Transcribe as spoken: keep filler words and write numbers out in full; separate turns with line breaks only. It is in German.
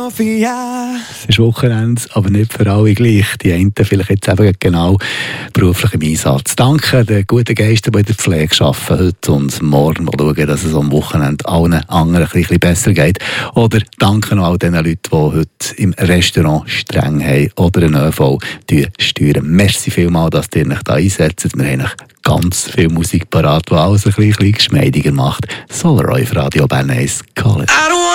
Mafia. Es ist Wochenende, aber nicht für alle gleich. Die einen vielleicht jetzt eben genau beruflich im Einsatz. Danke den guten Geistern, die in der Pflege arbeiten heute und morgen mal schauen, dass es am Wochenende allen anderen ein bisschen besser geht. Oder danke noch all den Leuten, die heute im Restaurant streng haben oder einen ÖV steuern. Merci vielmals, dass ihr euch da einsetzt. Wir haben ganz viel Musik parat, die alles ein bisschen geschmeidiger macht. Solar auf Radio Bern eins. Call it.